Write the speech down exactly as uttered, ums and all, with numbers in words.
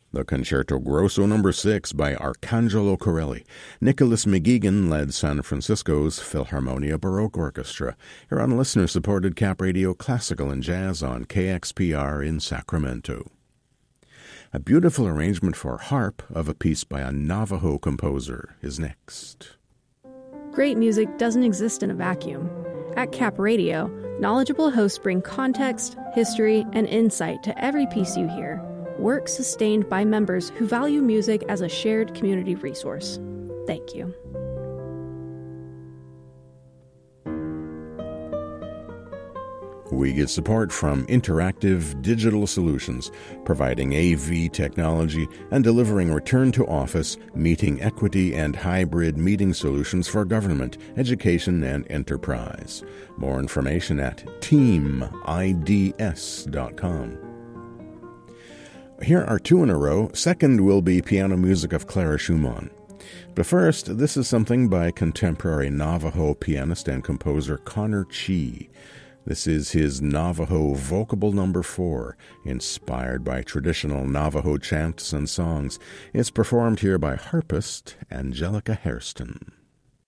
The Concerto Grosso Number six by Arcangelo Corelli. Nicholas McGeegan led San Francisco's Philharmonia Baroque Orchestra. Here on listener-supported Cap Radio Classical and Jazz on K X P R in Sacramento. A beautiful arrangement for harp of a piece by a Navajo composer is next. Great music doesn't exist in a vacuum. At Cap Radio, knowledgeable hosts bring context, history, and insight to every piece you hear. Work sustained by members who value music as a shared community resource. Thank you. We get support from Interactive Digital Solutions, providing A V technology and delivering return-to-office, meeting equity, and hybrid meeting solutions for government, education, and enterprise. More information at team I D S dot com. Here are two in a row. Second will be piano music of Clara Schumann. But first, this is something by contemporary Navajo pianist and composer Connor Chee. This is his Navajo Vocable Number four, inspired by traditional Navajo chants and songs. It's performed here by harpist Angelica Hairston.